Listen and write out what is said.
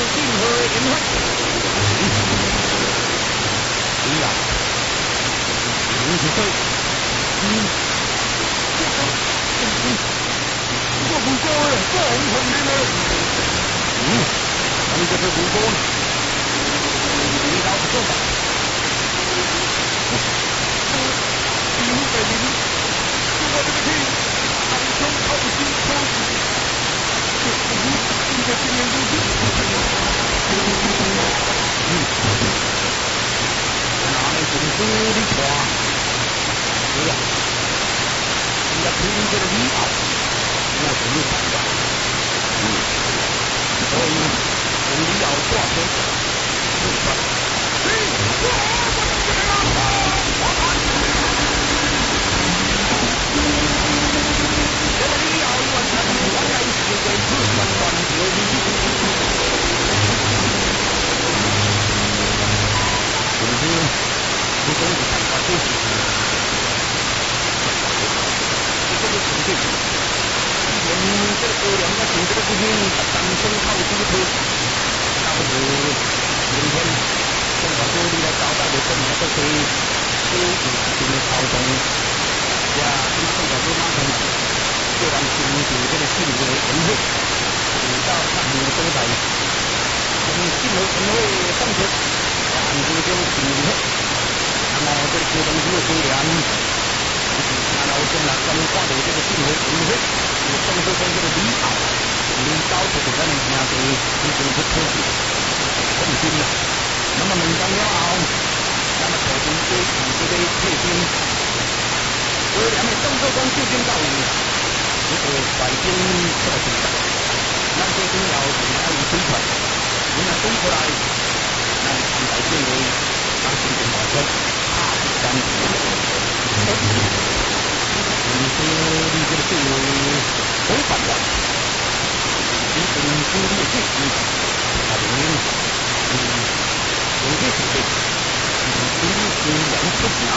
任何的影响。主要，你是说，我不过了，我红红的了。你这是不过呢？你老不做吧？你在你，我这个天，暗中靠近靠近，你的经验如何？哪里公司的话？对呀，人家推这个礼貌，我是有办法。所以我们要抓住就算。这个礼要完成，我要是为此算断绝你。总之，不总是办法就是这个程序。这个两个组织的不行，单身靠低头，那不是明天中华队里的招待的本来都可以收集进行操纵，呀，中华队马上就让进入这个进入的人会，到上面都在从进入成为上去，按这种进入，那么这个东西有数量，然后将来专门挂的这个进入人会。政府跟这个礼貌，领导这个人家对已经不可取，很紧了。那么领导了后，那么特定对自己的配军，为两个动作中就近到位，这个率军特别大，那这重要是要有推出来，你那推出来，那看到这个当时的毛泽他是干的。你说你这个对违反了，你本身的这个，他认为有些事情，你是两出拿，